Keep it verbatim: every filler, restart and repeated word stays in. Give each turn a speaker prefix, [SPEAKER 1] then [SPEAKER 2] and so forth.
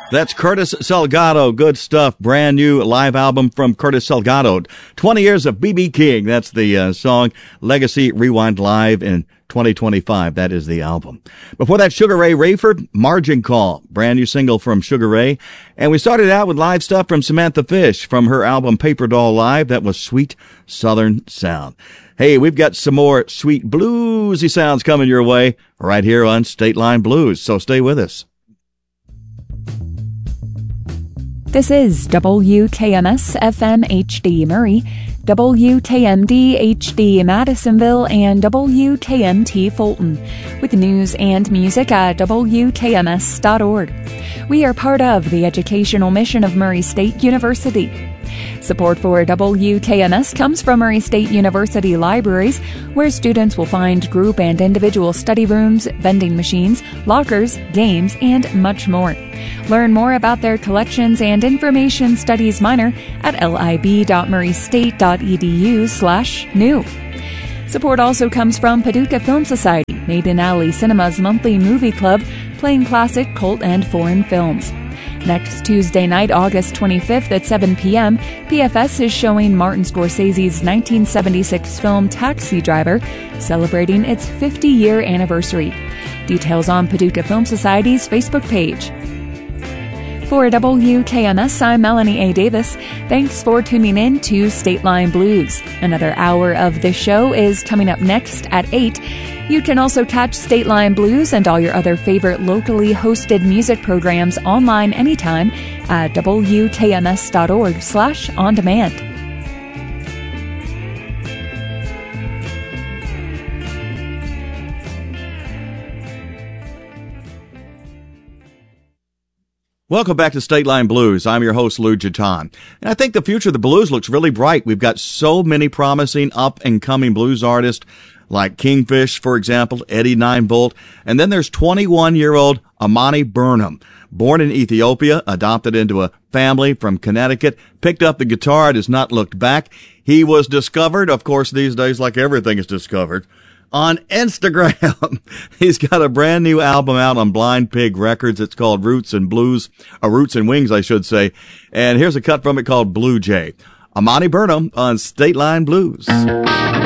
[SPEAKER 1] That's Curtis Salgado. Good stuff. Brand new live album from Curtis Salgado. twenty years of B B King. That's the uh, song. Legacy Rewind Live in twenty twenty-five. That is the album. Before that, Sugar Ray Rayford, Margin Call. Brand new single from Sugar Ray. And we started out with live stuff from Samantha Fish from her album Paper Doll Live. That was Sweet Southern Sound. Hey, we've got some more sweet bluesy sounds coming your way right here on State Line Blues. So stay with us.
[SPEAKER 2] This is W K M S F M H D Murray, W K M D H D Madisonville, and W K M T Fulton, with news and music at W K M S dot org. We are part of the educational mission of Murray State University. Support for W K M S comes from Murray State University Libraries, where students will find group and individual study rooms, vending machines, lockers, games, and much more. Learn more about their collections and information studies minor at lib.murraystate.edu slash new. Support also comes from Paducah Film Society, Maiden Alley Cinema's monthly movie club, playing classic, cult, and foreign films. Next Tuesday night, August twenty-fifth at seven p.m., P F S is showing Martin Scorsese's nineteen seventy-six film Taxi Driver, celebrating its fifty-year anniversary. Details on Paducah Film Society's Facebook page. For W K M S, I'm Melanie A. Davis. Thanks for tuning in to State Line Blues. Another hour of the show is coming up next at eight. You can also catch State Line Blues and all your other favorite locally hosted music programs online anytime at W K M S dot org slash on demand.
[SPEAKER 1] Welcome back to State Line Blues. I'm your host, Lou Jatan. And I think the future of the blues looks really bright. We've got so many promising up-and-coming blues artists, like Kingfish, for example, Eddie Nine Volt. And then there's twenty-one-year-old Amani Burnham, born in Ethiopia, adopted into a family from Connecticut, picked up the guitar and has not looked back. He was discovered, of course, these days, like everything is discovered, on Instagram. He's got a brand new album out on Blind Pig Records. It's called Roots and Blues, or Roots and Wings, I should say. And here's a cut from it called Blue Jay. Amani Burnham on State Line Blues.